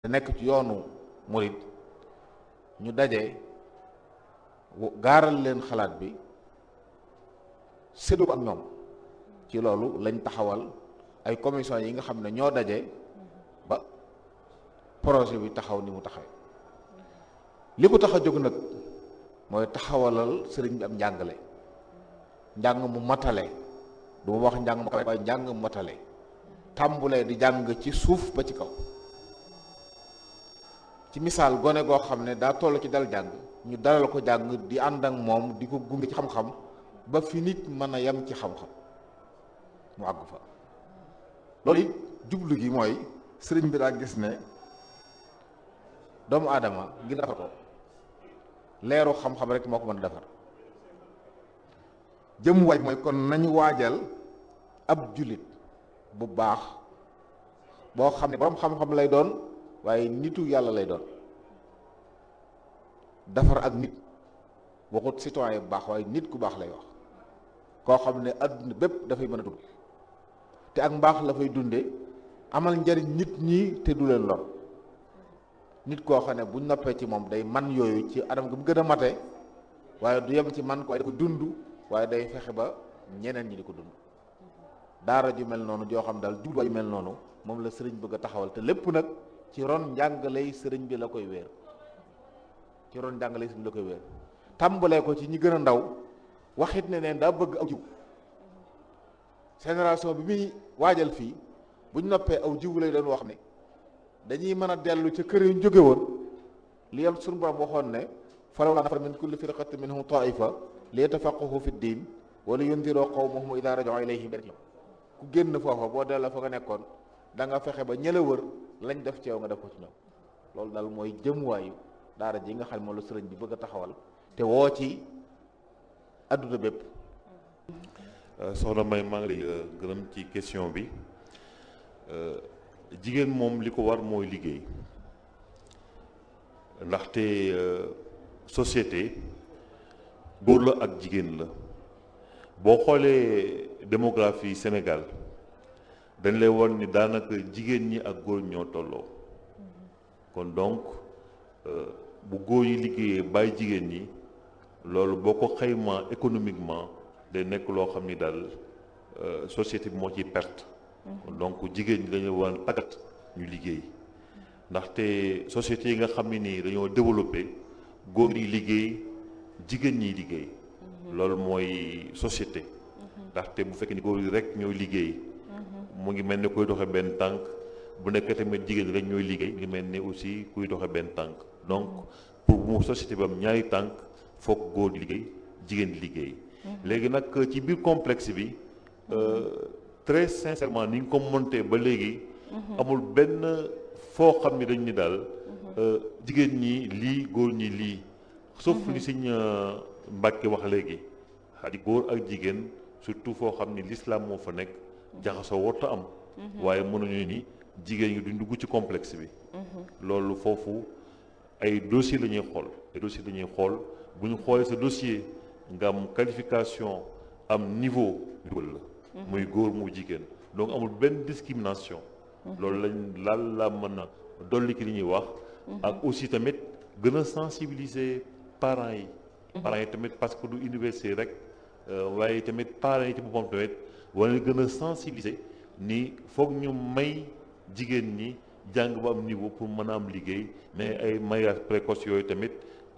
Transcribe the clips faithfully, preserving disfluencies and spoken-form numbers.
nekk ci yoonu murid ñu daje gaaral leen xalaat bi séddu ko ak ñoom ci loolu lañ taxawal ay commission yi nga xam ne ñoo daje ba projet bi taxaw ni mu taxawee li ko tax a jóg nag mooy taxawalal sëriñ bi am njàngale njàng mu matale du ma wax njàng mu kawe waaye njàng mu matale tàmbulee di jàng ci suuf ba ci kaw ci misaal gone goo xam ne daa toll ci dal jàng ñu dalal ko jàng di ànd ak moom di ko gunge ci xam-xam ba fi nit mën a yem ci xam-xam mu àgg fa loolu it jublu gi mooy sëriñ bi daa gis ne doomu aadama ngir defar ko leeru xam-xam rek moo ko mën a defar jëm waaj mooy kon nañu waajal ab jullit bu baax boo xam ne boroom xam-xam lay doon waaye nitu yàlla lay doon defar ak nit waxut citoyen bu baax waaye nit ku baax lay wax koo xam ne adduna bépp dafay mën a dund te ak mbaax la fay dunde amal njariñ nit ñi te du leen lor nit koo xam ne buñ noppee ci moom day man yooyu ci anam gi mu gën a mate waaye du yem ci man ko waaye da ko dund waaye day fexe ba ñeneen ñi di ko dund daara ju mel noonu joo xam daal jubluwaay ju mel noonu moom la sëriñ bëgg a taxawal te lépp nag ci ron njàngaley sëriñ bi la koy wéer ci ron njàngaley sëriñ bi la koy wéer tàmbalee ko ci ñi gën a ndaw waxit ne neen daa bëgg aw jiw génération bi muy waajal fii buñ noppee aw jiw lay doon wax ne dañuy mën a dellu ca kër yu ñu jóge woon li yam suñu borom waxoon ne falawlaa nafara min kulli firqatin minhum taifa li yatafaqqahu fi ddin wa li yundiroo qawmahum idaa raja'uu ilayhim ku génn foofa boo delloo fa nga nekkoon da nga fexe ba ñëla wër lañ def ci yow nga def ko ci ñoom loolu daal mooy jëmuwaayu daara ji nga xam ne moom la sëriñ bi bëgg a taxawal te woo ci adduna bépp. soxna May maa ngi lay gërëm ci question bi jigéen moom li ko war mooy liggéey ndaxte société góor la ak jigéen la boo xoolee démographie Sénégal dañ lay won ni daanaka jigéen ñi ak góor ñoo tolloo kon donc bu góor yi liggéeyee bàyyi jigéen ñi loolu boo ko xaymaa économiquement day nekk loo xam ni daal société bi moo ciy perte. donc jigéen ñi dañu war a tàggat ñu liggéey ndaxte société yi nga xam ne nii dañoo développé góor yi liggéey jigéen ñi liggéey. loolu mooy société. ndaxte bu fekkee ni góor yi rek ñooy liggéey. mu ngi mel ni kuy doxe benn tànk bu nekk tamit jigéen rek ñooy liggéey mu ngi mel ni aussi kuy doxe benn tànk donc pour mu société bi am ñaari tànk foog góor di liggéey jigéen di liggéey. léegi nag ci biir complexe bi très sincèrement ni nga ko monté ba léegi. amul benn foo xam ni dañ ni daal jigéen ñi lii góor ñi lii. sauf li Sëñ Mbàkke wax léegi xadi góor ak jigéen surtout foo xam ni l'islam moo fa nekk. jaxasoo warta am waaye mënuñu ni jigéen ñi duñ dugg ci complexe bi loolu foofu ay dossier la ñuy xool ay dossier la ñuy xool bu ñu xoolee sa dossier nga am qualification am niveau dugal la muy góor mu jigéen donc amul benn discrimination loolu lañ laal la mën a dolli ki li ñuy wax ak aussi tamit gën a sensibiliser parents yi parents yi tamit parce que du université rek waaye tamit parents yi ci boppam tamit wala gën a sensibiliser ni foog ñu may jigéen ñi jàng ba am niveau pour mën a am liggéey mais ay mariage précoce yooyu tamit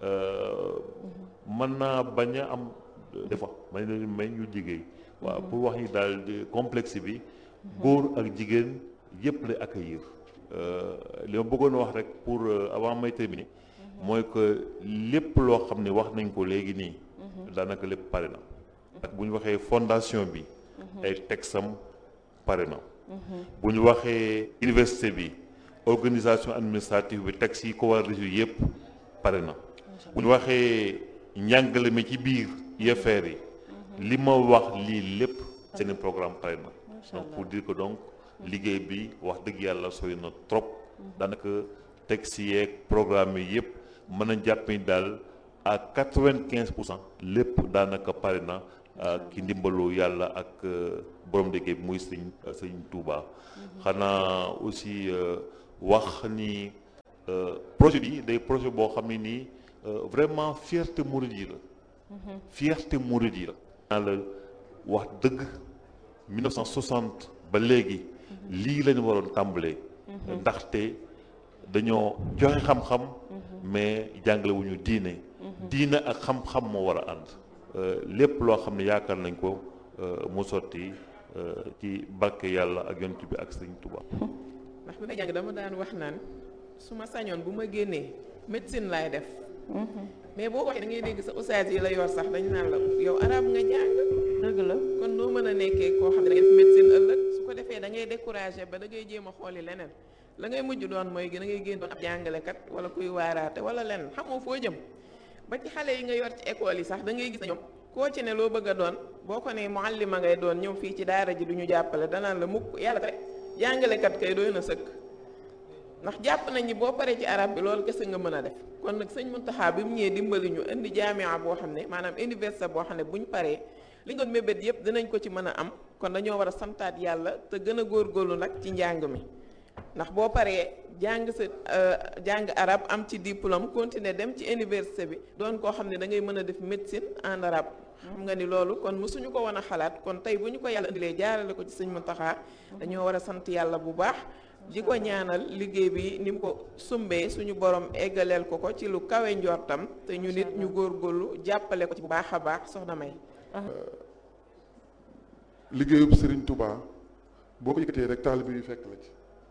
mën naa bañ a am des fois may leen may ñu liggéey waaw pour wax ni daal complexe bi góor ak jigéen yépp lay accueillir li ma bëggoon wax rek pour avant may terminer mooy que lépp loo xam ne wax nañ ko léegi nii daanaka lépp pare na ak bu ñu waxee fondation bi ay texam pare na bu ñu waxee université bi organisation administrative bi texte yi ko war a résoudre yëpp pare na bu ñu waxee njàngale mi ci biir I F R yi li ma wax lii lépp seen programme pare na donc pour dire que donc liggéey bi wax dëgg yàlla sori na trop daanaka texte yeeg programme yi yëpp mën a jàpp ni daal à quatre-vingt-quinze pour cent lépp daanaka pare na ki ndimbalu yàlla ak borom liggéey bi muy sëñ sëñ Touba xanaa aussi wax ni projet bi day projet boo xam ne nii vraiment fierté mouride yi la. fierté mouride yi la. naa la wax dëgg mille neuf cent soixante ba léegi lii lañu waroon tàmbalee. ndaxte dañoo joxe xam-xam. mais jàngale wu ñu diine. diine ak xam-xam moo war a ànd. lépp loo xam ne yaakaar nañ ko mu sotti ci barke yàlla ak yonent bi ak Sëriñ Tuubaa. ndax bi may jàng dama daan wax naan su ma sañoon bu ma génnee médecine laay def. mais boo waxee da ngay dégg sa ustaas yi la yor sax dañu naan la yow arab nga jàng. dëgg la kon noo mën a nekkee koo xam ne da ngay def médecine ëllëg su ko defee da ngay découragé ba da ngay jéem a xooli leneen la ngay mujj doon mooy da ngay génn doon ab jàngalekat wala kuy waaraate wala leneen xamoo foo jëm. ba ci xale yi nga yor ci école yi sax da ngay gis na ñoom koo ci ne loo bëgg a doon boo ko ne muallima ngay doon ñëw fii ci daara ji du ñu jàppale danaan la mukk yàlla rek jàngalekat kay doy na sëkk ndax jàpp nañ ni boo paree ci arab bi loolu kese nga mën a def kon nag sëñ Muntaxa bi mu ñëwee dimbali ñu indi jaamia boo xam ne maanaam université boo xam ne buñ paree li nga mébét yëpp dinañ ko ci mën a am kon dañoo war a santaat yàlla te gën a góorgóorlu nag ci njàng mi ndax boo paree jàng sa jàng arab am ci diplôme continuer dem ci université bi doon koo xam ne da ngay mën a def médecine en arabe xam nga ni loolu kon mësuñu ko woon a xalaat kon tey bu ñu ko yàlla indilee jaarale ko ci sëñ Muntaxa dañoo war a sant yàlla bu baax di ko ñaanal liggéey bi ni mu ko sumbee suñu borom eggaleel ko ko ci lu kawe njortam te ñu nit ñu góorgóorlu jàppale ko ci bu baax a baax soxna May. liggéeyub Serigne Touba boo ko yëkkatee rek taalibe yu fekk la ci.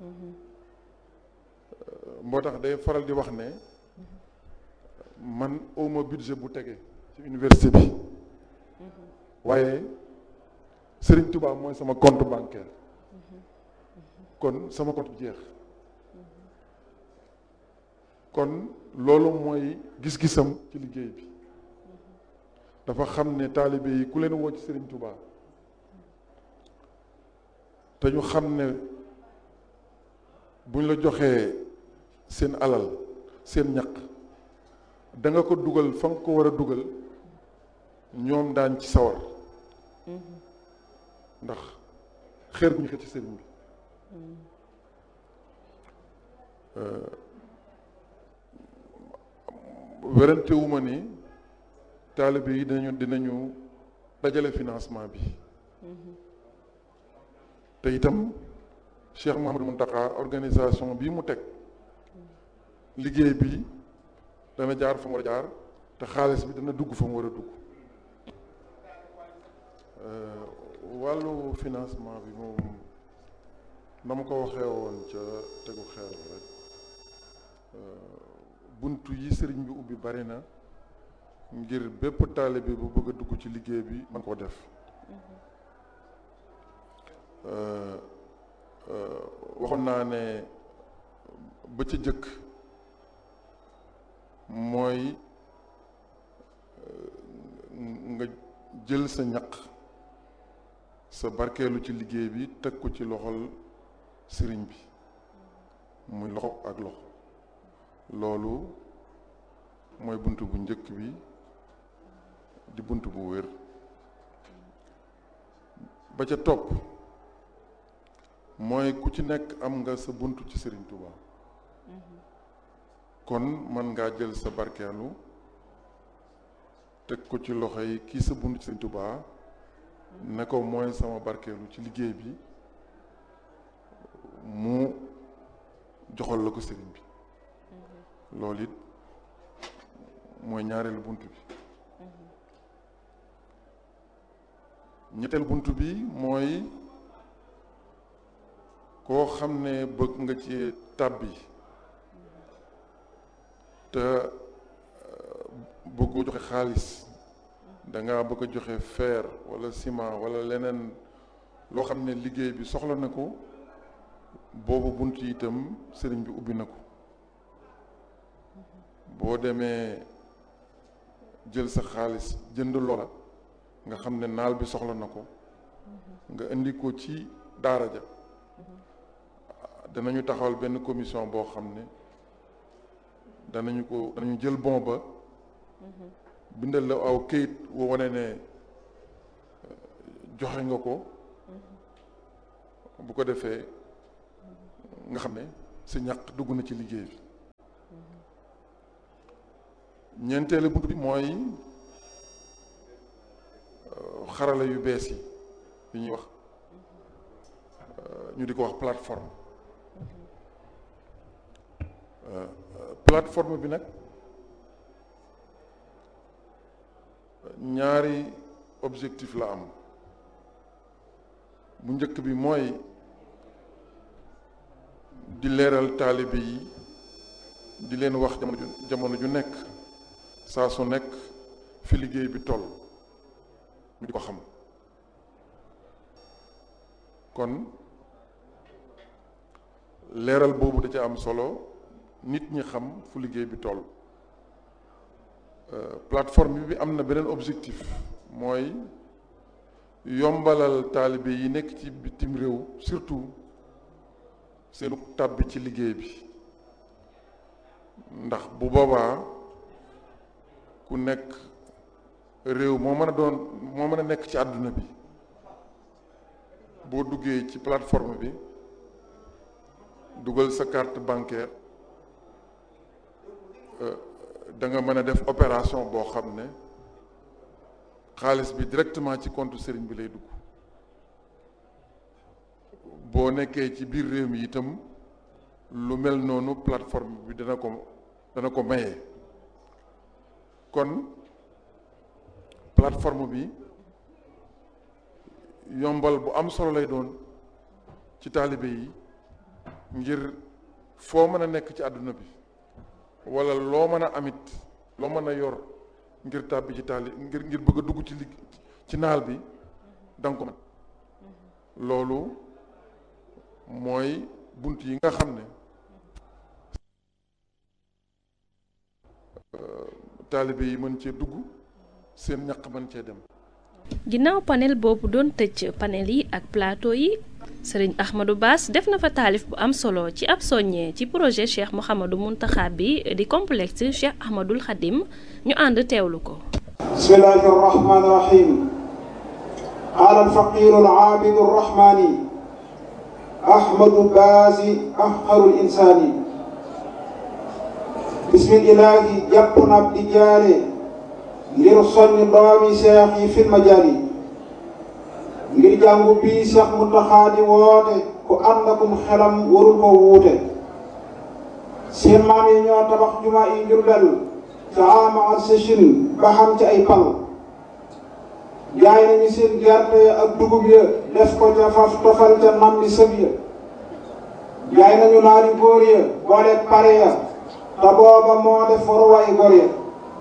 moo tax day faral di wax ne man awma budget bu tege ci université bi waaye Serigne Touba mooy sama compte bancaire kon sama compte jeex kon loolu mooy gis-gisam ci liggéey bi dafa xam ne taalibe yi ku leen woo ci Serigne Touba te ñu xam ne buñ la joxee seen alal seen ñaq da nga ko dugal fa nga ko war a dugal ñoom daañ ci sawar ndax xeer bu ñu xëcc ci sëriñ bi werante wu ma ni taalibe yi dinañu dinañu dajale financement bi te itam Cheikh Mouhamadou Mountakha organisation bii mu teg liggéey bi dana jaar fa mu war a jaar te xaalis bi dana dugg fa mu war a dugg wàllu financement bi moom na ma ko waxee woon ca tegu xeer bi rek buntu yi sëriñ bi ubbi bari na ngir bépp taalibe bu bëgg a dugg ci liggéey bi man koo def waxoon naa ne ba ca jëkk mooy nga jël sa ñaq sa barkeelu ci liggéey bi teg ko ci loxol sëriñ bi muy loxo ak loxo loolu mooy bunt bu njëkk bi di bunt bu wér ba ca topp mooy ku ci nekk am nga sa bunt ci Sëriñ Touba kon man ngaa jël sa barkeelu teg ko ci loxo yi kii sa bunt ci Sëriñ Touba ne ko mooy sama barkeelu ci liggéey bi mu joxal la ko sëriñ bi loolu it mooy ñaareelu bunt bi ñetteel bunt bi mooy koo xam ne bëgg nga ci tàbbi te bëgg joxe xaalis danga bëgg a joxe fer wala ciment wala leneen loo xam ne liggéey bi soxla na ko boobu bunt yi itam sëriñ bi ubbi na ko boo demee jël sa xaalis jënd loola nga xam ne naal bi soxla na ko nga indi ko ci daara ja danañu taxawal benn commission boo xam ne danañu ko danañu jël bon ba bindal la aw këyit woo wane ne joxe nga ko bu ko defee nga xam ne sa ñaq dugg na ci liggéey bi ñeenteelu bunt bi mooy xarala yu bees yi yi ñuy wax ñu di ko wax plateforme plateforme bi nag ñaari objectif la am bu njëkk bi mooy di leeral taalibe yi di leen wax jamono ju jamono ju nekk saa su nekk fi liggéey bi toll ñu di ko xam kon leeral boobu da ca am solo nit ñi xam fu liggéey bi toll plateforme bi am na beneen objectif mooy yombalal taalibe yi nekk ci bitim réew surtout seenu tàbbi ci liggéey bi ndax bu boobaa ku nekk réew moo mën a doon moo mën a nekk ci àdduna bi boo duggee ci plateforme bi dugal sa carte bancaire da nga mën a def opération boo xam ne xaalis bi directement ci compte sëriñ bi lay dugg boo nekkee ci biir réew mi itam lu mel noonu plateforme bi dana ko dana ko maye kon plateforme bi yombal bu am solo lay doon ci taalibe yi ngir foo mën a nekk ci àdduna bi wala loo mën a amit loo mën a yor ngir tàbbi ci taali ngir ngir bëgg a dugg ci ligg ci naal bi danga ko mën loolu mooy bunt yi nga xam ne taalibe yi mën cee dugg seen ñaq mën cee dem. ginnaaw panel boobu doon tëj panel yi ak plateau yi sëriñ Ahmadou Bass def na fa taalif bu am solo ci ab soññee ci projet Cheikh Mouhamadou Mountakha bi di complexe Cheikh Ahmadoul Khadim ñu ànd teewlu ko. bismillahi rahmani rahim qaala alfaqiru alaabidu arrahmani Ahmadou Bass afqarul insaani bismillahi jàpp na ab di jaare ngir soññ doomi seex yi fil majaali ngir jàngu bii Seex Muntaxa di woote ku ànd akum xelam warul ko wuute seen maam yi ñoo tabax jumaa yi Jurbel ca ama ak sëchin ba xam ci ay pal jaay nañu seen gerte ak dugub ya def ko ca faf tofal ca nam bi sëb ya jaay nañu naari góor ya boole pare ya te booba moo def waruwaay góor ya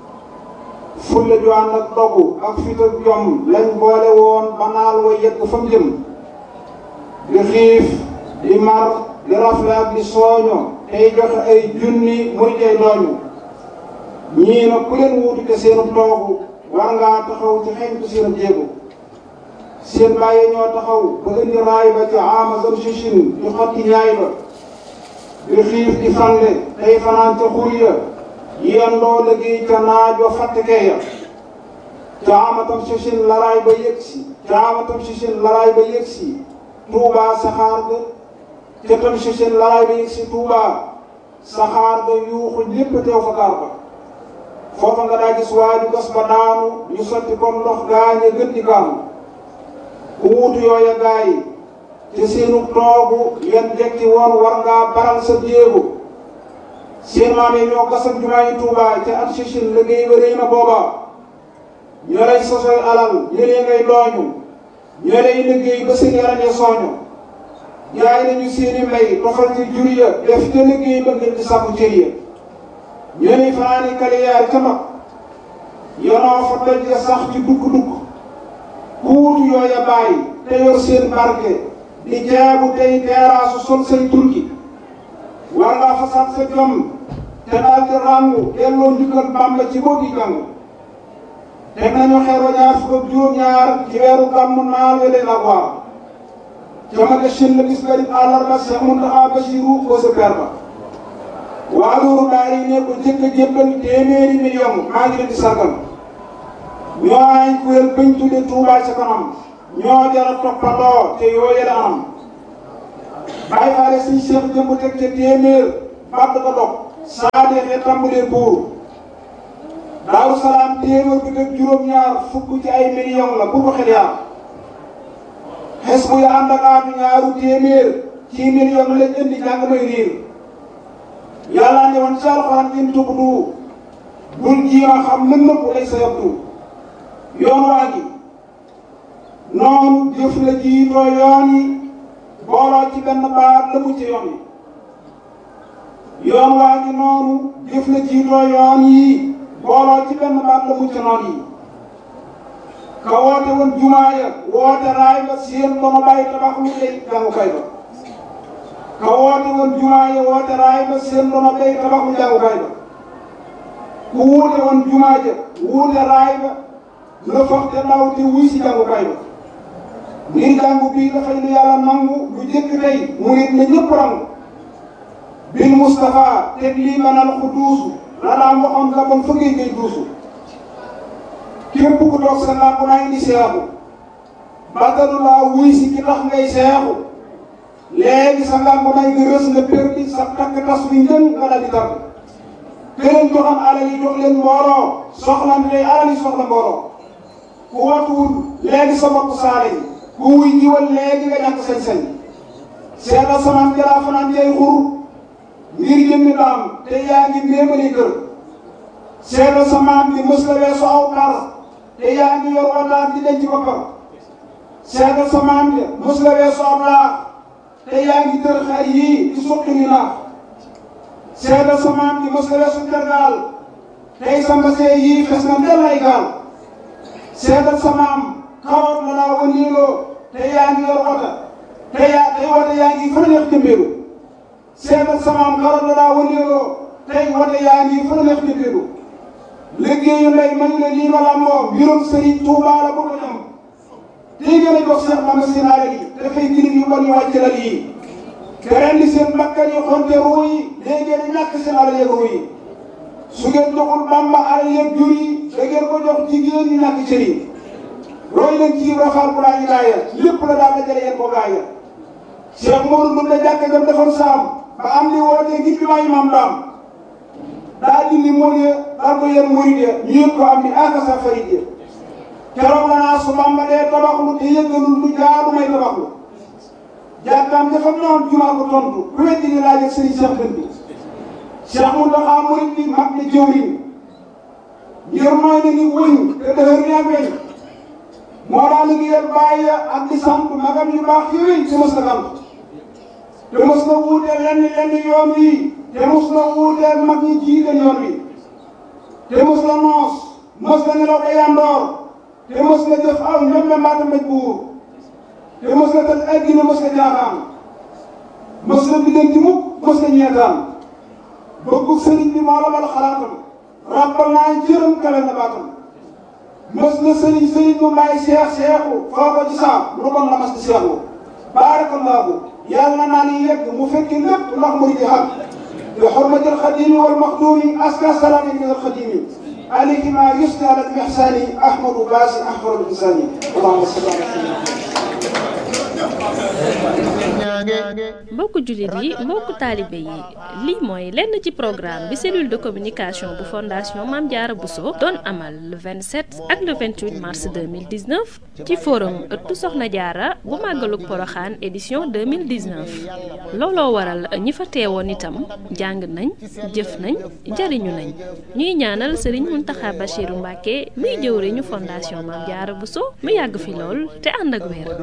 fulla ju ànd ak dogu ak fit ak jom lañ boole woon ba naal wa yegg fa mu jëm di xiif di mar di rafle ak di sooño tey joxe ay junni muy tey dooñu ñii nag ku leen wuutu te seenu toogu war ngaa taxaw ci xeñtu seenu jéego seen bàyyi ñoo taxaw ba indi raay ba ci amazon sichin di xotti ñaay ba di xiif di fande tey fanaan ca xur ya yendoo liggéey ca naaj wa fàttekee ya caamatam sichin laraay ba yëgsi caamatam sichin laraay ba yëgsi tuubaa saxaar ga ca tam sichin laraay ba yëgsi tuubaa saxaar ga yuuxu ñépp teew fa gaar ba foofa nga daa gis waaju gas ba daanu ñu sotti comme ndox gaañe gën di gaanu ku wuutu yooya gaay ci seenu toogu yan jekki woon war ngaa baral sa jéego seen maam yi ñoo gasal jumaa yi Tuubaa ca at sichin liggéey ba rëy na booba ñoo lay sosoy alal ñëlee ngay dooñu ñoo lay liggéey ba seen yaram ya sooñu jaay nañu seeni mbay tofal ci jur ya def ca liggéey ba ngeen ci sàkku cër ya ñoo lay fanaani kaliyaar ca mag yonoo fa doj ya sax ci dugg-dugg ku wutu yooya bàyyi te yor seen barke di jaabu tey teeraasu sol say turki war ngaa fasaat sa jom te daal di ràngu delloo njukkal Bàmba ci boo gi jàng teg nañu xeer wa ñaar fukk ak juróom-ñaar ci weeru gàmmu naal we leen ak waar jamage shin la bis garib àllarba Seex Muntaxa Basiru ko sa per ba waa loolu daari ne ko jëkk a jébbal téeméeri million maa ngi leen di sargal ñoo ay kuréel bañ tudde Tuubaa ca kanam ñoo jara toppandoo te yooye la anam bàyyi faale siñ seex jëmb teg ca téeméer bàtt ko dog saa deexee tàmbalee buur Daaru Salaam téeméer bi ak juróom-ñaar fukk ci ay millions la bu ko xel yaa xes bu ya ànd ak aatu ñaaru téeméer ci millions lañ indi jàng may riir yàlla ne woon ci alxuraan in tubdu bul jiima xam lën nëpp lay sa yabdu yoon waa gi noonu jëf la jiitoo yoon yi booloo ci benn baat la mu ci yoon yi yoon waa gi noonu jëf la jiitoo yoon yi booloo ci benn baat la mu ci noon yi ka woote woon jumaa ya woote raay ba seen ba ma bàyyi tabax lu lay jàngukaay ba ka woote woon jumaa ya woote raay ba seen ba ma bàyyi tabax lu jàngukaay ba ku wuute woon jumaa ja wuute raay ba la foog te ndaw te wuy si jàngukaay ba ngir jàngu bii dafay lu yàlla nangu lu jëkk tey mu nit na ñëpp rangu bil Moustapha teg lii banal ku duusu la daan waxoon la bon fëggee ngay duusu képp ku toog sa làmp naa indi seexu batalu laa wuy si ki tax ngay seexu léegi sa làmp naa nga rës nga perdi sa takk tas wi njën nga dal di tàgg këleen joxam alal yi jox leen mbooloo soxla ni day alal yi soxla mbooloo ku watuwul léegi sa bopp saale yi ku wuy jiwal léegi nga ñàkk sañ-sañ seetal samaan jalaa fanaan jay xur ngir jëmmi daam te yaa ngi méemali kër seetal samaan bi mës la weesu aw par te yaa ngi yor wataat di denc boppam seetal samaan bi mës la weesu aw laax te yaa ngi tër xar yii di suqi ni naax seetal samaan bi mës la weesu tergaal tey sa mbasee yii fes na ndel ay gaal seetal samaam karoot la daa wëndeeloo te yaa ngi yor wata te yaa tey wata yaa ngi fa neex jëmbeelu seetal samaam karoot la daa wëndeeloo tey wata yaa ngi fa neex jëmbeelu liggéeyu ndey man la lii ma làmboo mbirum Sëriñ Tuubaa la bu ko ñam tey gën a jox Seex Bamba seen alal yi dafay girim yu bon yu wàcc lal yi te rendi seen bakkan yi xonte ruu yi léegi ngeen ñàkk seen alal yeeg ruu yi su ngeen joxul Bamba alal yeeg jur yi da ngeen ko jox jigéen ñi ñàkk cër yi roy leen ci rafaal bu laa ñu laaya lépp la daal dajale yéen ko gaaya Cheikh Modou Ndoum la jàkka jam defoon saam ba am li wootee ngir bi maa imaam daam daa dindi mool ya daal ko yéen murid ya ñu yëg ko am ni akasa farid ya keroog la naa su Bamba dee tabaxlu te yëggalul lu jaadu may tabaxlu jàkkaam dafa noon jumaa ko tontu ku weddi ni laaj ak sëriñ Cheikh Dënd bi Cheikh Mountakha murid bi mag ne jëwriñ ngir mooy na ni wëñ te dëhër ni ak weñ moo daa liggéeyal bàyyi ak di sant magam yu baax yooyu te mos na sant te mos na wuuteel lenn lenn yoon wi te mos na wuuteel mag ñi jiite yoon wi te mos na noos mos na nelaw day yandoor te mos na jëf aw ñoom mbaata mbéj buur te mos na tëj addina mos na jaaxaan mos na biddanti mukk mos na ñeetaan bëggu sëriñ bi moo la bal xalaatam rappal naa jërëm kawe na baatam mës na sëriñ sëriñ mu may seex seexu foo ko ci saam lu bon la mas di seexu baarakallaahu yàlla naa ni yegg mu fekki lépp ndax muy di xam bi xurmatil xadimi wal maxduumi aska salaami min al xadimi alayhi ma yusni ala al ihsani ahmadu baasi ahmadu insani allahumma salli ala mbokku jullit yi mbokku taalibe yi lii mooy lenn ci programme bi cellule de communication bu fondation Mame Diarra Bousso doon amal le vingt-sept ak le vingt-huit mars deux mille dix-neuf ci forum ëttu Soxna Diarra bu màggalug Poroxaan édition deux mille dix-neuf looloo waral ñi fa teewoon itam jàng nañ jëf nañ jariñu nañ ñuy ñaanal Serigne Mountakha Bachirou Mbacké muy jëwriñu fondation Mame Diarra Bousso mu yàgg fi lool te ànd ak wér.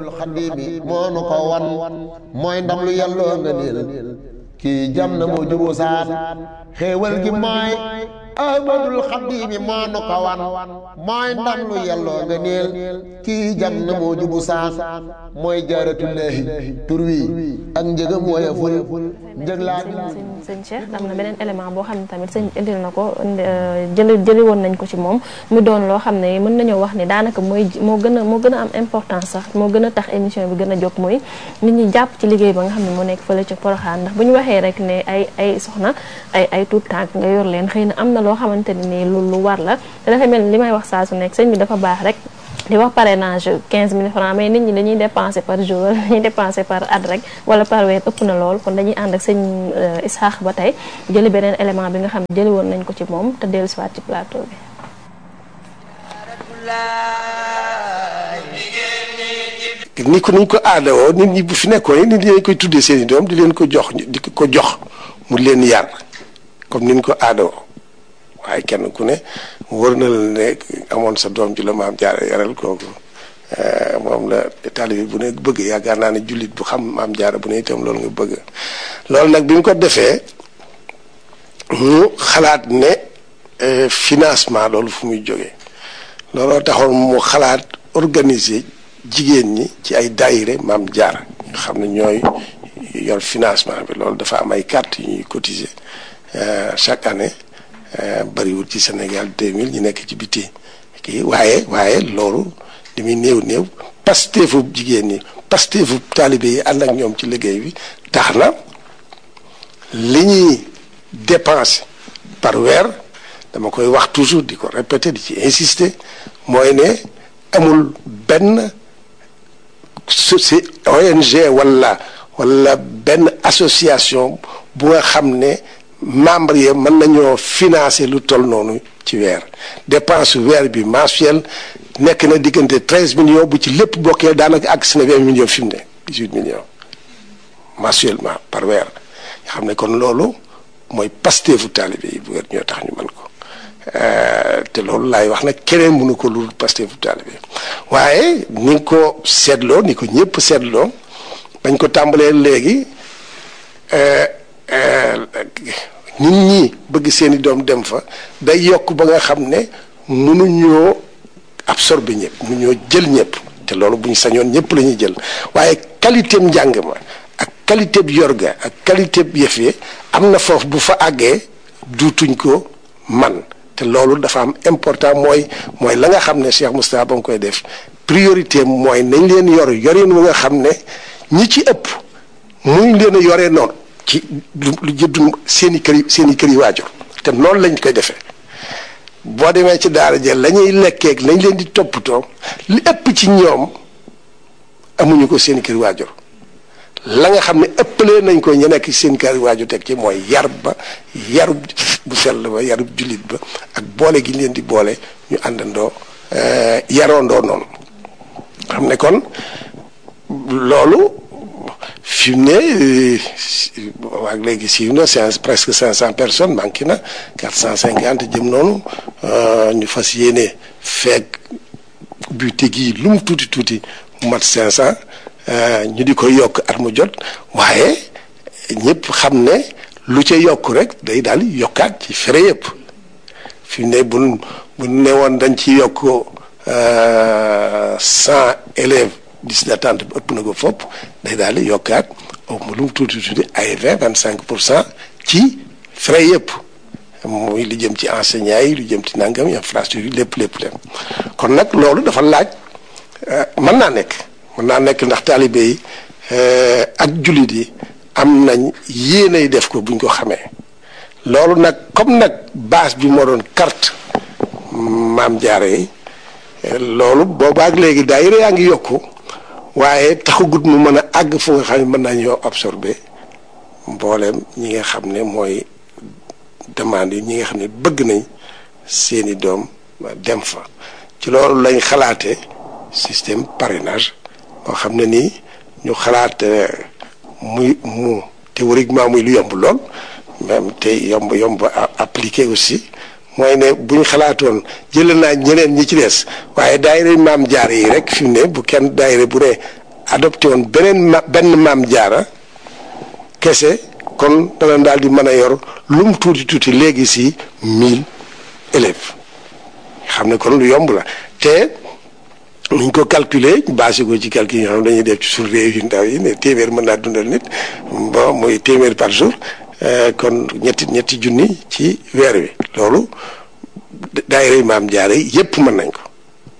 mooy ndam lu yàlloo nga niil kii jam na moo juboo saan xéewal gi mooy ahmadul xadimi moo nu ko wan mooy ndam lu yàlloo nga niil kii jam na moo jubu saan mooy jaaratullaahi tur wi ak njëgam wooye ful njëg laa sëñ Cheikh am na beneen élément boo xam ne tamit sëñ indil na ko jëli jëli woon nañ ko ci moom mu doon loo xam ne mën nañoo wax ni daanaka mooy moo gën a moo gën a am importance sax moo gën a tax émission bi gën a jóg mooy nit ñi jàpp ci liggéey ba nga xam ne moo nekk fële ca Poroxaan ndax bu ñu waxee rek ne ay ay soxna ay ay tuut tànk nga yor leen xëy na am na loo xamante ne nii lu lu war la te dafa mel ni li may wax saa su nekk sëñ bi dafa baax rek di wax parrainage quinze mille francs mais nit ñi dañuy dépenser par jour dañuy dépenser par at rek wala par weer ëpp na lool kon dañuy ànd ak sëñ Isaax ba tey jëli beneen élément bi nga xam ne jëli woon nañ ko ci moom te dellusiwaat ci plateau bi. ni ko niñ ko aada woo nit ñi bu fi nekkoon nit ñi dañ koy tuddee seen i doom di leen ko jox di ko jox mu leen yar comme niñ ko aada woo waaye kenn ku ne wër na la ne amoon sa doom ji la maam jaara yaral kooku moom la taalibe bu ne bëgg yaakaar naa ne jullit bu xam maam jaara bu ne itam loolu nga bëgg loolu nag bi mu ko defee mu xalaat ne financement loolu fu muy jógee looloo taxoon mu xalaat organiser jigéen ñi ci ay daayire maam jaara nga xam ne ñooy yor financement bi loolu dafa am ay carte yu ñuy cotiser chaque année bariwul ci Sénégal deux mille ñu nekk ci biti kii waaye waaye loolu li muy néew néew pasteefu jigéen ñi pasteefu taalibe yi ànd ak ñoom ci liggéey bi tax na li ñuy dépenser par weer dama koy wax toujours di ko répéter di ci insister mooy ne amul benn soci O N G wala wala benn association bu nga xam ne membre yi mën nañoo financer lu toll noonu ci weer dépense weer bi mensuel nekk na diggante treize millions bu ci lépp bokkee daanaka ak si na vingt millions fi mu ne dix-huit millions mensuellement par weer nga xam ne kon loolu mooy pasteefu taalibe yi bu weer ñoo tax ñu mën ko te loolu laay wax nag keneen mënu ko lu pasteefu taalibe waaye ni nga ko seetloo ni ko ñëpp seetloo bañ ko tàmbalee léegi nit ñi bëgg seeni doom dem fa day yokk ba nga xam ne mënuñoo absorber ñëpp mënuñoo jël ñëpp te loolu bu ñu sañoon ñëpp la ñuy jël waaye qualité njàng ma ak qualité bi yorga ak qualité bi yëf yi am na foofu bu fa àggee duutuñ ko man te loolu dafa am important mooy mooy la nga xam ne Cheikh Moustapha ba mu koy def priorité mooy nañ leen yor yorin wu nga xam ne ñi ci ëpp muñ leen a yoree noonu ci lu lu jëddu seen i kër yi seen i kër yi waajur te noonu lañ koy defee boo demee ci daara jël la ñuy lekkeeg lañ leen di toppatoo li ëpp ci ñoom amuñu ko seen i kër yi waajur la nga xam ne ëppalee nañ ko ñu nekk seen kër yi waajur teg ci mooy yar ba yarub bu sell ba yarub jullit ba ak boole gi leen di boole ñu àndandoo yaroondoo noonu xam ne kon loolu fi mu ne waag léegi siiw na c'est presque cinq cent personnes manqué na quatre cent cinquante jëm noonu ñu fas yéene feeg bu tegi lu mu tuuti tuuti mu mat cinq cent ñu di ko yokk at mu jot waaye ñëpp xam ne lu ca yokk rek day daal yokkaat ci fere yëpp fi mu ne bu bu ne woon dañ ci yokk cent élèves liste d'attente bi ëpp na ko fopp day daal di yokkaat au lu mu tuuti tuuti ay vingt vingt cinq pour cent ci frais yëpp muy li jëm ci enseignants yi lu jëm ci nangam infrastructure yi lépp lépp lépp kon nag loolu dafa laaj mën naa nekk mën naa nekk ndax taalibe yi ak jullit yi am nañ yéenay def ko buñ ko xamee loolu nag comme nag base bi moo doon carte maam jaare yi loolu boobaak léegi daayira yaa ngi yokku waaye taxagut mu mën a àgg fu nga xam ne mën nañoo absorber mbooleem ñi nga xam ne mooy demande yi ñi nga xam ne bëgg nañ seeni doom dem fa ci loolu lañ xalaate système parrainage boo xam ne nii ñu xalaat muy mu théoriquement muy lu yomb lool même te yomb yomb appliqué aussi mooy ne bu ñu xalaatoon jëlee naa ñeneen ñi ci des waaye daayira maam jaara yi rek fi mu ne bu kenn daayira bu ne adopté woon beneen ma benn maam jaara kese kon dana daal di mën a yor lu mu tuuti tuuti léegi si mille élèves xam ne kon lu yomb la te nuñ ko calculer basé ko ci calcul yi nga xam dañuy def ci suñu réew yu ndaw yi ne téeméer mën naa dundal nit bon muy téeméer par jour kon ñetti ñetti junni ci weer wi loolu daayira maam jaare yépp mën nañ ko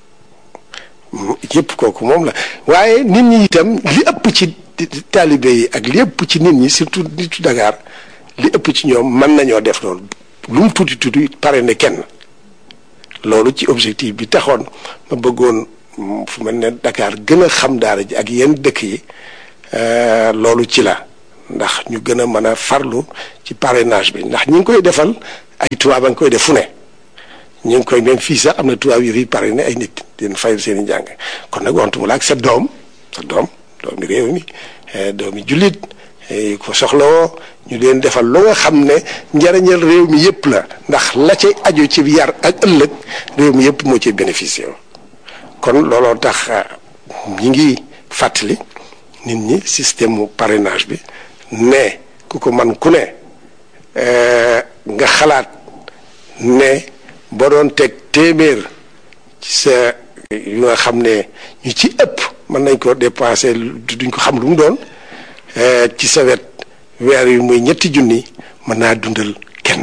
yépp kooku moom la waaye nit ñi itam li ëpp ci taalibe yi ak li ëpp ci nit ñi surtout nitu Dakar li ëpp ci ñoom mën nañoo def loolu lu mu tuuti tuuti pare ne kenn loolu ci objectif bi taxoon ma bëggoon fu mel ne Dakar gën a xam daara ji ak yenn dëkk yi loolu ci la ndax ñu gën a mën a farlu ci parrainage bi ndax ñi ngi koy defal ay tubaab a ngi koy def fu ne ñu ngi koy même fii sax am na tubaab yu fi parrainé ay nit di leen fayal seen i njàng kon nag waxtu la ak sa doom sa doom doomi réew mi doomi jullit ko soxlawoo ñu leen defal lu nga xam ne njariñal réew mi yëpp la ndax la cay aju ci yar ak ëllëg réew mi yëpp moo ciy bénéficié kon looloo tax ñi ngi fàttali nit ñi système mu parrainage bi ne ku ko man ku ne nga xalaat ne boo doon teg téeméer ci sa yu nga xam ne ñu ci ëpp mën nañ ko dépensé duñ ko xam lu mu doon ci sa wet weer yu muy ñetti junni mën naa dundal kenn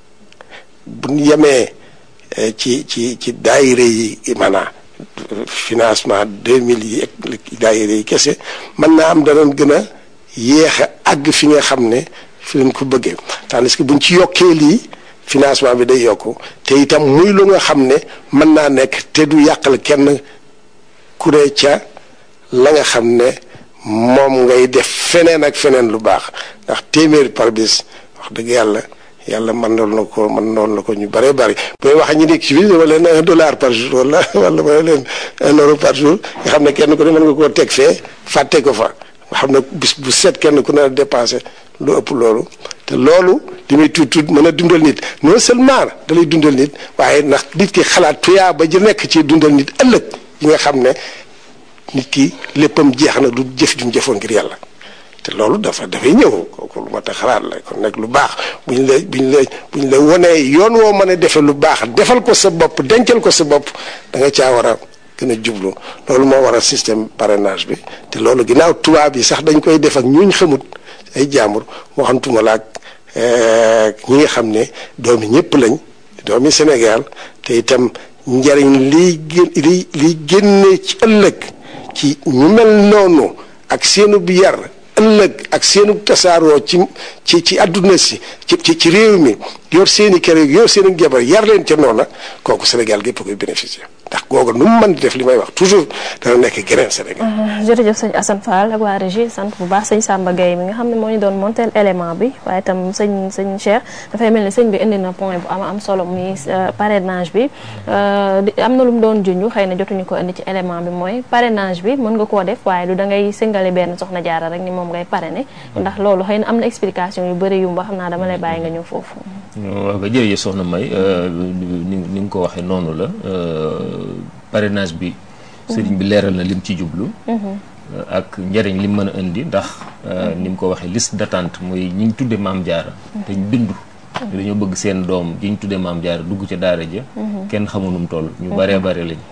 bu ñu yemee ci ci ci daayire yi maanaam financement deux mille yi ak daayire yi kese mën naa am danoon gën a yéex a àgg fi nga xam ne fi leen ko bëggee tandis que buñ ci yokkee lii financement bi day yokku te itam muy lu nga xam ne mën naa nekk te du yàqal kenn ku ne ca la nga xam ne moom ngay def feneen ak feneen lu baax ndax téeméeri par bis wax dëgg yàlla yàlla mën noonu na ko mën noonu la ko ñu bëree bëri booy wax ñu nekk ci biir wala leen un dollar par jour wala wala wala leen un euro par jour nga xam ne kenn ku ne mën nga koo teg fee fàtte ko fa nga xam ne bis bu set kenn ku ne dépensé lu ëpp loolu te loolu li muy tuut tuut mën a dundal nit non seulement da lay dundal nit waaye ndax nit ki xalaat tuyaa ba ji nekk ci dundal nit ëllëg yi nga xam ne nit ki léppam jeex na du jëf ju mu jëfoon ngir yàlla te loolu dafa dafay ñëw kooku lu mat a xalaat la kon nag lu baax bu ñu la bu ñu la bu ñu la wonee yoon woo mën a defee lu baax defal ko sa bopp dencal ko sa bopp da nga caa war a gën a jublu loolu moo war a système parrainage bi te loolu ginnaaw tubaab yi sax dañ koy def ak ñuñ xamut ay jàmbur waxantuma la ak ñi nga xam ne doomi ñëpp lañ doomi Sénégal te itam njariñ liy gén liy liy génne ci ëllëg ci ñu mel noonu ak seenu bi yar ëllëg ak seenu tasaaroo ci ci ci àdduna si ci ci ci réew mi yor seeni kër yor seeni jabar yar leen ca noona kooku Sénégal gépp koy bénéficier ndax googu nu mu mën di def li may wax toujours dana nekk geneen Sénégal. jërëjëf sëñ Assane Fall ak waa régie sant bu baax sëñ Samba Gueye mi nga xam ne moo ñu doon montel élément bi waaye itam sëñ sëñ Cheikh dafay mel ni sëñ bi indi na point bu am am solo muy parrainage bi am na lu mu doon junj xëy na jotuñu ko indi ci élément bi mooy parrainage bi mën nga koo def waaye du da ngay singale benn soxna jaara rek ni moom ngay parrainer ndax loolu xëy na am na explication yu bëri yu mu wax xam naa dama lay bàyyi nga ñëw foofu. waaw ba jërëjëf soxna May ni ni nga ko waxee noonu la parrainage bi sëriñ bi leeral na lim ci jublu ak njëriñ lim mën a indi ndax ni mu ko waxee liste d'attente mooy ñi ñu tudde maam jaara te ñu bindu dañoo bëgg seen doom ji ñu tudde maam jaara dugg ca daara ja kenn xamu nu mu toll ñu baree bare lañ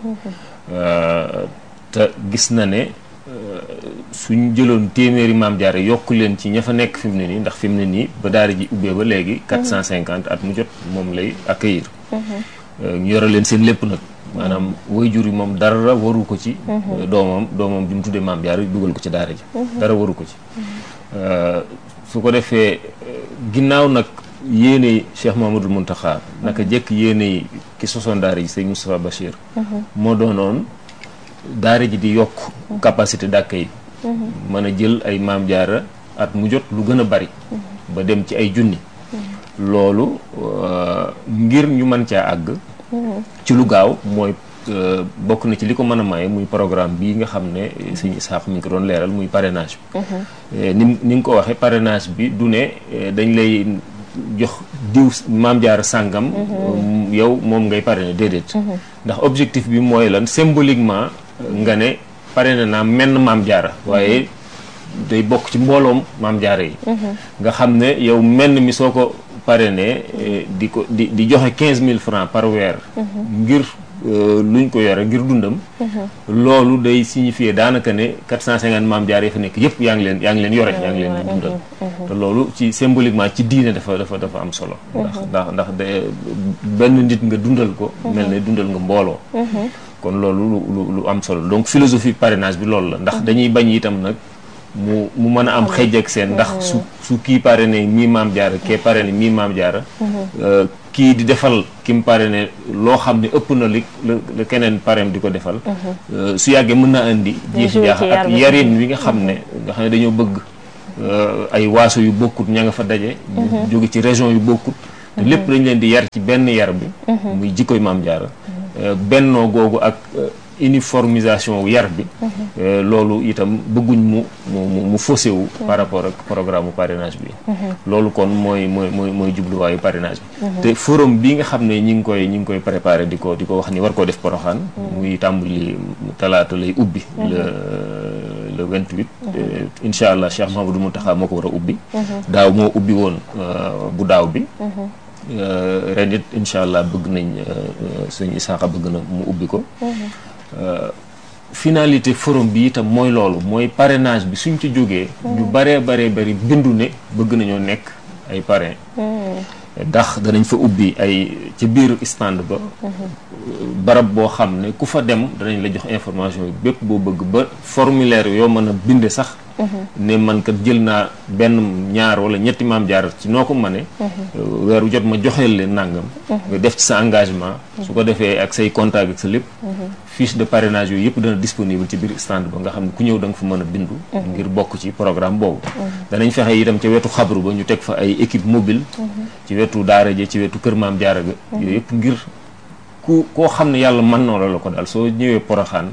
te gis na ne suñ jëloon téeméeri maam jaara yokk leen ci ña fa nekk fi mu ne nii ndax fi mu ne nii ba daara ji ubbee ba léegi quatre cent cinquante at mu jot moom lay accueillir ñu yore leen seen lépp nag maanaam waajur yi moom dara waru ko ci doomam doomam bi mu tuddee maam jaara dugal ko ci daara ji dara waru ko ci su ko defee ginnaaw nag yéene Cheikh Mouhamadoul Mountakha naka jekk yéene ki sosoon daara ji sëñ Moustapha Bachir moo doonoon daara ji di yokk capacité d'accueil mën a jël ay maam jaara at mu jot lu gën a bari ba dem ci ay junni loolu ngir ñu mën caa àgg ci lu gaaw mooy bokk na ci li ko mën a maye muy programme bii nga xam ne sëñ Isaax mi ngi ko doon leeral muy parrainage bi ni ni nga ko waxee parrainage bi du ne dañ lay jox diw maam jaara sàngam yow moom ngay parrainer déedéet ndax objectif bi mooy lan symboliquement nga ne parrainé naa menn maam jaara waaye day bokk ci mbooloom maam jaara yi nga xam ne yow menn mi soo ko parrainé di ko di di joxe quinze mille francs par weer ngir luñ ko yore ngir dundam loolu day signifier daanaka ne quatre cent cinquante maam jaara yi fa nekk yëpp yaa ngi leen yaa ngi leen yore yaa ngi leen di dundal te loolu ci symboliquement ci diine dafa dafa dafa am solo ndax ndax ndax de benn nit nga dundal ko mel ne dundal nga mbooloo kon loolu lu lu am solo donc philosophie parrainage bi loolu la ndax dañuy bañ itam nag mu mu mën a am xëj ak seen ndax su su kii parrainé mii maam jaara kee parrainé mii maam jaara kii di defal ki mu parrainé loo xam ne ëpp na li la keneen parrain di ko defal su yàggee mën naa indi jiixi jaax ak yarin wi nga xam ne nga xam ne dañoo bëgg ay waaso yu bokkut ña nga fa daje jóge ci région yu bokkut te lépp dañ leen di yar ci benn yar bi muy jikkoy Maam Jaara bennoo googu ak uniformisation yar bi loolu itam bëgguñ mu mu mu faussé wu par rapport ak programme mu parrainage bi loolu kon mooy mooy mooy mooy jubluwaayu parrainage bi te forum bi nga xam ne ñi ngi koy ñi ngi koy préparé di ko di ko wax ni war koo def Porokhane muy tàmbali talaata lay ubbi le le vingt-huit incha allah Cheikh Mouhamadou Mountakha moo ko war a ubbi daaw moo ubbi woon bu daaw bi ren it incha allah bëgg nañ sëñ Isaaxa bëgg na mu ubbi ko finalité forum bi itam mooy loolu mooy parrainage bi suñ ci jógee ñu baree baree bari bindu ne bëgg nañoo nekk ay parrain ndax danañ fa ubbi ay ci biir stand ba barab boo xam ne ku fa dem danañ la jox information yi bépp boo bëgg ba formulaire yoo mën a binde sax ne man kat jël naa benn ñaar wala ñetti Maam Jaara ci noo ko mëne weeru jot ma joxeel leen nangam nga def ci sa engagement su ko defee ak say contact ak sa lépp fiche de parrainage yooyu yëpp dana disponible ci biir stand ba nga xam ne ku ñëw da nga fa mën a bindu ngir bokk ci programme boobu danañ fexe itam ca wetu xabru ba ñu teg fa ay équipe mobile ci wetu daara ja ci wetu kër Maam Jaara ga yooyu yëpp ngir ku koo xam ne yàlla mën na la ko daal soo ñëwee Porokhane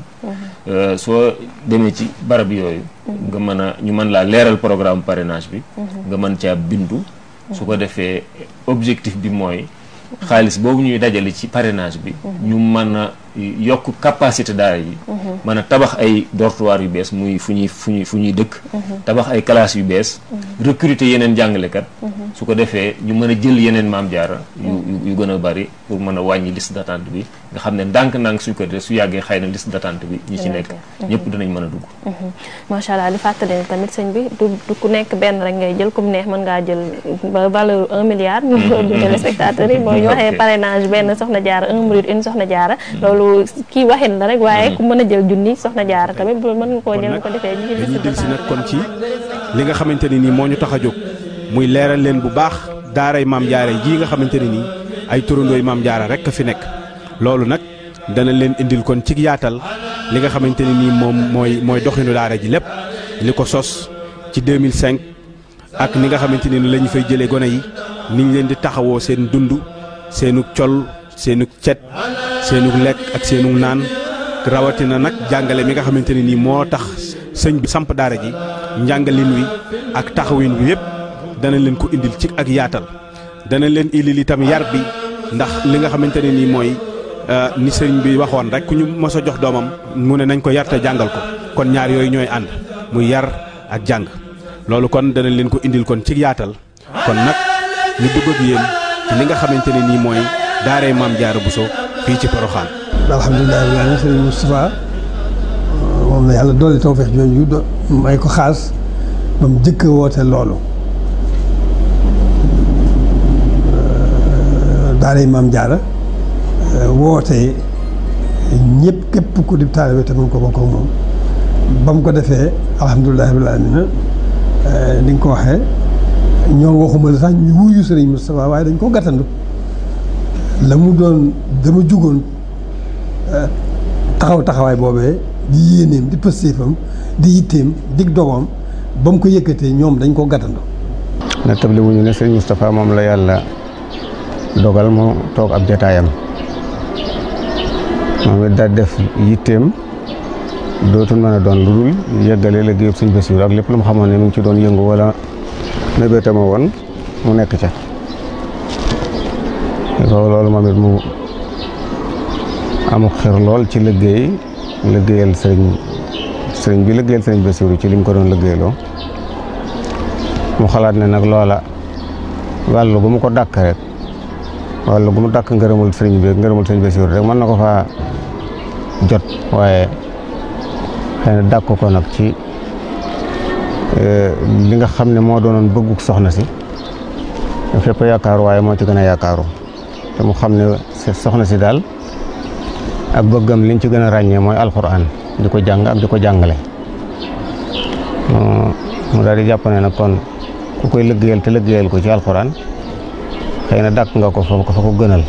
soo demee ci barab yooyu nga mën a ñu mën laa leeral programme parrainage bi nga mën caa bindu su ko defee objectif bi mooy xaalis boobu ñuy dajale ci parrainage bi ñu mën a yokk capacité daara yi mën a tabax ay dortoir yu bees muy fu ñuy fu ñuy fu ñuy dëkk tabax ay classes yu bees recruter yeneen jàngalekat su ko defee ñu mën a jël yeneen Maam Jaara yu yu gën a bari pour mën a wàññi liste d'attente bi nga xam ne ndànk-ndànk suñ ko def su yàggee xëy na liste d'attente bi ñi ci nekk ñëpp dinañ mën a dugg macha allah di fàttali ne tamit sëñ bi du du ku nekk benn rek ngay jël comme neex mën ngaa jël ba valeur un milliard ñu ko du téléspectateurs yi mooy ñu waxee parrainage benn Soxna Jaara un minute une Soxna Jaara loolu kii waxin la rek waaye ku mën a jël junni Soxna Jaara tamit bu mën nga koo jël ko defee ñu dañuy del si nag kon ci li nga xamante ne nii moo ñu tax a jóg muy leeral leen bu baax daaray Maam Jaara jii nga xamante ne nii ay turandooy Maam Jaara rek a fi nekk loolu nag dana leen indil kon ci yaatal li nga xamante ne nii moom mooy mooy doxinu daara ji lépp li ko sos ci deux mille cinq ak ni nga xamante ne ni la ñu fay jëlee gone yi ni ñu leen di taxawoo seen dund seenu col seenu cet seenu lekk ak seenu naan rawatina nag jàngale mi nga xamante ne nii moo tax sëñ bi samp daara ji njàngalin wi ak taxawin wi yëpp dana leen ko indil ci ak yaatal dana leen indil itam yar bi ndax li nga xamante ne nii mooy ni sëñ bi waxoon rek ku ñu mos a jox doomam mu ne nañ ko yar te jàngal ko kon ñaar yooyu ñooy ànd muy yar ak jàng loolu kon dana leen ko indil kon ci yaatal kon nag ñu dugg ak yéen ci li nga xamante ne nii mooy daaray Maam Jaara Bousso fii ci Porokhane. alhamdulilah rabbil aalamiin sëriñ Moustapha moom la yàlla doole tawfeex jooju do may ko xaas ba mu jëkk woote loolu daaray Maam Jaara woote ñëpp képp ku di taalibe te mun ko bokk ak moom ba mu ko defee alhamdulilah rabbil aalamiin ni nga ko waxee ñoo waxuma la sax ñu wuyu sëriñ Moustapha waaye dañ ko gàttandu la mu doon dama jugoon taxaw taxawaay boobee di yéeneem di pëstéefam di yitteem dig dogoom ba mu ko yëkkatee ñoom dañ ko gàttandu na tabli wuñu ne sëriñ Moustapha moom la yàlla dogal mu toog ab jataayam moom it daal def yitteem dootul mën a doon lu dul yëggale la géeb sëñ Basiru ak lépp lu mu xamoon ne mu ngi ci doon yëngu wala mébétama woon mu nekk ca loolu moom it mu amuk xir lool ci liggéey liggéeyal sëriñ sëriñ bi liggéeyal sëriñ Basiru ci li mu ko doon liggéeyloo mu xalaat ne nag loola wàllu gu mu ko dàkk rek wàllu gu mu dàkk ngërëmul sëriñ bi ngërëmul sëriñ Basiru rek mën na ko faa jot waaye xëy na dàkk ko nag ci li nga xam ne moo doonoon bëgguk soxna si fépp yaakaaru waaye moo ci gën a yaakaaru te mu xam ne soxna si daal ak bëggam liñ ci gën a ràññee mooy alxuraan di ko jàng ak di ko jàngale mu daal di jàpp ne nag kon ku koy liggéeyal te liggéeyal ko ci alxuraan xëy na dàkk nga ko fa ko fa ko gënal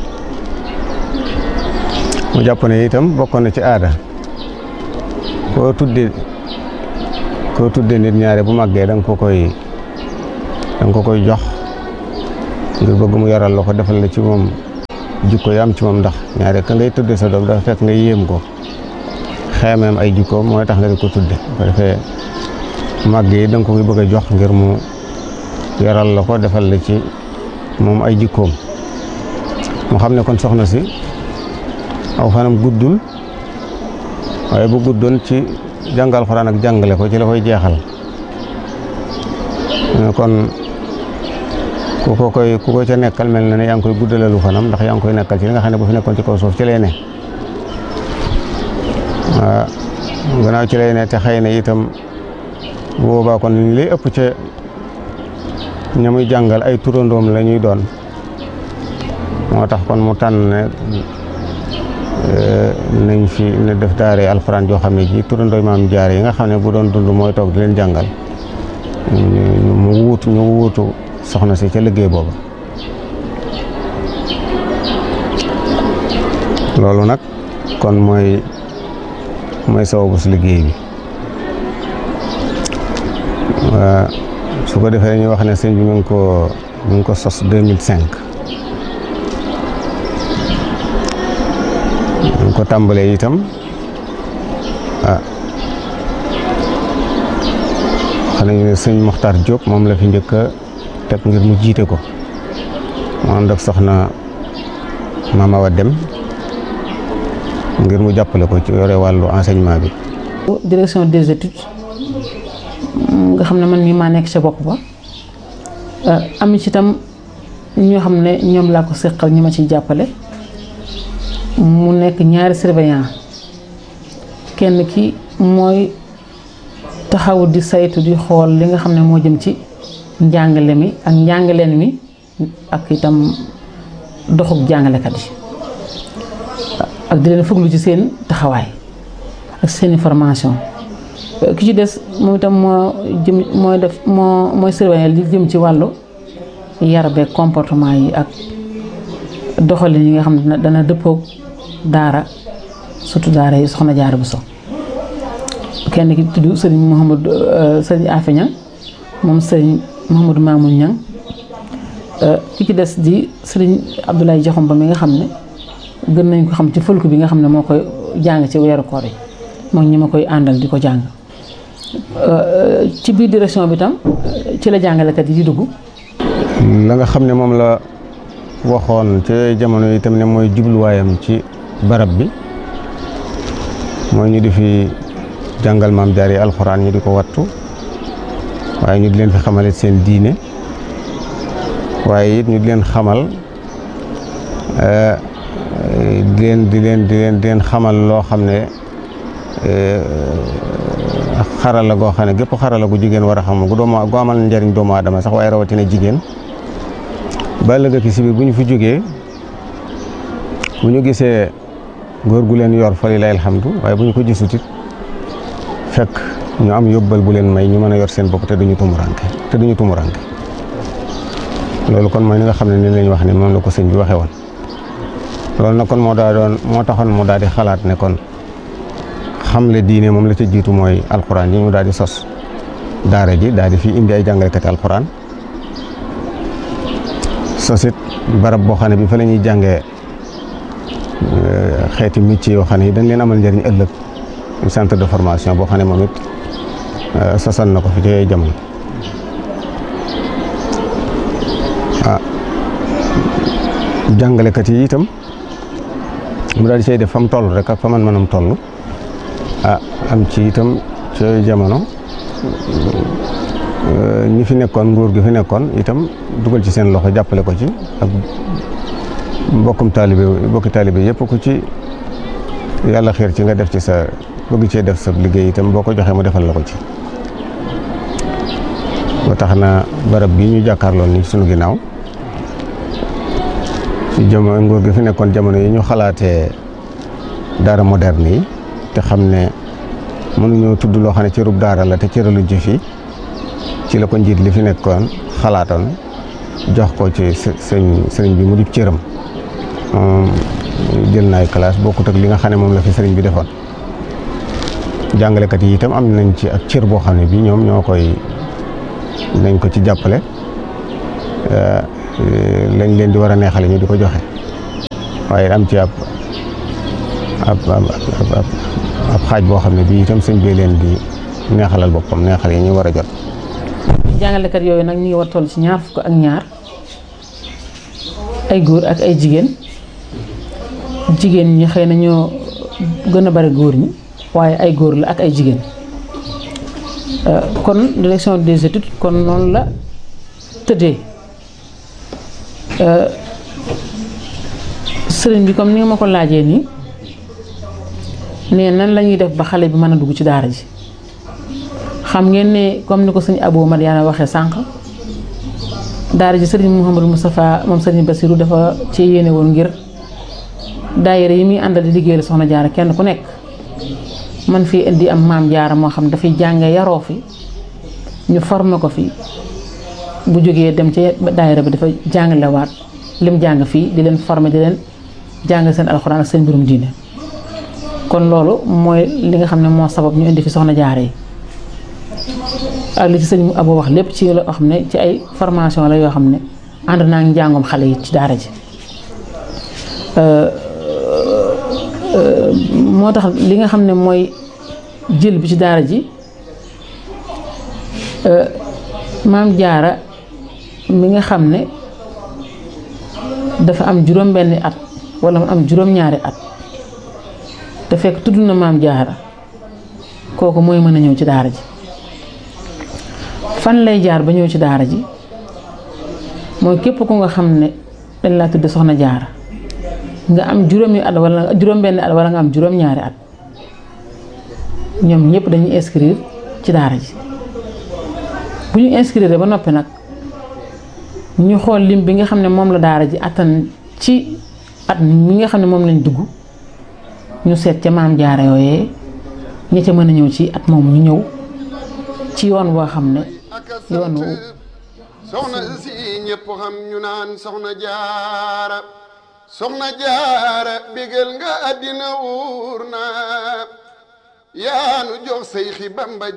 mu jàpp ne itam bokkoon na ci aada koo tudde koo tudde nit ñaare bu màggee da nga ko koy da nga ko koy jox ngir bëgg mu yaral la ko defal la ci moom jikko yi am ci moom ndax ñaare ka ngay tudde sa doom dafa fekk nga yéem ko xeemeem ay jikkoom mooy tax nga di ko tudde ko defee màgg yi da nga ko koy bëgg a jox ngir mu yaral la ko defal la ci moom ay jikkoom mu xam ne kon soxna si aw fanam guddul waaye bu guddoon ci jàngal Alxuraan ak jàngale ko ci la koy jeexal kon ku ko koy ku ko ca nekkal mel na ne yaa ngi koy guddalalu fanam ndax yaa ngi koy nekkal ci li nga xam ne bu fi nekkoon ci kaw suuf ci lay ne waaw gannaaw ci lay ne te xëy na itam bu boobaa kon li lay ëpp ca ña muy jàngal ay turandoom la ñuy doon moo tax kon mu tànn ne nañ fi ne def daare alxuraan joo xam ne ji turandooy maam jaare yi nga xam ne bu doon dund mooy toog di leen jàngal mu wuutu ñu wuutu soxna si ca liggéey booba loolu nag kon mooy mooy sababu si liggéey bi su ko defee dañuy wax ne sëñ bi mu ngi ko mu ngi ko sos deux mille cinq mu ngi ko tàmbalee itam ah xam nañu ne sëñ Mokhtar Diop moom la fi njëkk a teg ngir mu jiite ko mu ànd ak soxna Mama Awa Dem ngir mu jàppale ko ci yore wàllu enseignement bi. direction des études nga xam ne man mii maa nekk ca bopp ba am ci itam ñoo xam ne ñoom laa ko seqal ñi ma ciy jàppale mu nekk ñaari surveillant kenn ki mooy taxaw di saytu di xool li nga xam ne moo jëm ci njàngale mi ak njàngaleen mi ak itam doxuk jàngalekat yi ak di leen fuglu ci seen taxawaay ak seen formation ki ci des moom itam moo jëm mooy def moo mooy surveiller li jëm ci wàllu yar beeg comportement yi ak doxalin yi nga xam ne dana dëppoog daara surtout daara yi soxna Jaara Buso kenn ki tudd sëriñ Mouhamadou sëriñ Afe Ñang moom sëriñ Mouhamadou Mamoun Ñang ki ci des di sëriñ Abdoulaye Jaxum ba mi nga xam ne gën nañ ko xam ci fëlku bi nga xam ne moo koy jàng ci weeru koor yi moom ñi ma koy àndal di ko jàng ci biir direction bi tam ci la jàngalekat yi di dugg. la nga xam ne moom la waxoon ci jamono yi tam ne mooy jubluwaayam ci barab bi mooy ñu di fi jàngal maam jaar yi alxuraan ñu di ko wattu waaye ñu di leen fi xamale seen diine waaye it ñu di leen xamal di leen di leen di leen di leen xamal loo xam ne xarala goo xam ne gépp xarala gu jigéen war a xam gu doomu gu amal njariñ doomu aadama sax waaye rawatina jigéen ba ëllëg ki si biir bu ñu fi jógee bu ñu gisee góor gu leen yor fa lillahi alhamdu waaye bu ñu ko gisut it fekk ñu am yóbbal bu leen may ñu mën a yor seen bopp te duñu tumuranke te duñu tumuranke loolu kon mooy ni nga xam ne ni lañ wax ne moom la ko sëñ bi waxee woon loolu nag kon moo daa doon moo taxoon mu daal di xalaat ne kon xamle diine moom la ca jiitu mooy alxuraan yi ñu daal di sos daara ji daal di fi indi ay jàngalekati alxuraan sosit barab boo xam ne bi fa la ñuy jàngee xeeti métier yoo xam ne yi dañ leen amal njëriñ ëllëg centre de formation boo xam ne moom it sosal na ko fi ci jamono ah jàngalekat yi itam mu daal di say def fa mu toll rek ak fa man manam toll ah am ci itam ci jamono ñi fi nekkoon nguur gi fi nekkoon itam dugal ci seen loxo jàppale ko ci ak mbokkum taalibe mbokki taalibe yëpp ku ci yàlla xiir ci nga def ci sa bëgg cee def sa liggéey itam boo ko joxee mu defal la ko ci ba tax na barab bi ñu jàkkaarloon ni sunu ginnaaw ci jamono nguur gi fi nekkoon jamono yi ñu xalaatee daara moderne yi te xam ne mënuñoo tudd loo xam ne cërub daara la te cëraluñ ci fii ci la ko njiit li fi nekkoon xalaatoon jox ko ci sëñ sëriñ bi mu di cëram jël naay classe bokkut ak li nga xam ne moom la fi sëriñ bi defoon jàngalekat yi itam am nañ ci ak cër boo xam ne bi ñoom ñoo koy nañ ko ci jàppale lañ leen di war a neexale ñu di ko joxe waaye am ci ab ab ab ab xaaj boo xam ne bii itam sëñ bi leen di neexalal boppam neexal yi ñu war a jot. jàngalekat yooyu nag ñu ngi war toll ci ñaar fukk ak ñaar ay góor ak ay jigéen jigéen ñi xëy na ñoo gën a bari góor ñi waaye ay góor la ak ay jigéen kon direction des études kon noonu la tëddee sëriñ bi comme ni nga ma ko laajee nii ne nan la ñuy def ba xale bi mën a dugg ci daara ji xam ngeen ne comme ni ko sëñ Abou Madiana waxee sànq daara ji sëriñ Mouhamadou Moustapha moom sëriñ Bassirou dafa ci yéene woon ngir daayira yi muy àndal di liggéeyal soxna jaara kenn ku nekk man fii indi am maam jaara moo xam dafay jànge yaroo fi ñu formé ko fi bu jógee dem ci daayira bi dafa jàngalewaat lim jàng fii di leen formé di leen jàng seen alxuraan ak seen mbirum diine kon loolu mooy li nga xam ne moo sabab ñu indi fi soxna jaara yi ak li ci sëñ Abou wax lépp ci loo xam ne ci ay formation la yoo xam ne ànd naa ngi njàngum xale yi ci daara ji moo tax li nga xam ne mooy jël bi ci daara ji maam jaara mi nga xam ne dafa am juróom benni at wala mu am juróom ñaari at te fekk tudd na maam jaara kooku mooy mën a ñëw ci daara ji fan lay jaar ba ñëw ci daara ji mooy képp ku nga xam ne dañ laa tudd soxna jaara nga am juróomi at wala juróom benni at wala nga am juróom ñaari at ñoom ñëpp dañuy inscrire ci daara ji bu ñu inscrire ba noppi nag ñu xool lim bi nga xam ne moom la daara ji attan ci at mi nga xam ne moom lañ dugg ñu seet ca maam jaara yooyee ña ca mën a ñëw ci at moom ñu ñëw ci yoon woo xam ne yoon wu soxna si ñëpp xam ñu naan soxna jaara soxna jaara bégal nga àddina wuur na yaanu jox say xi Bamba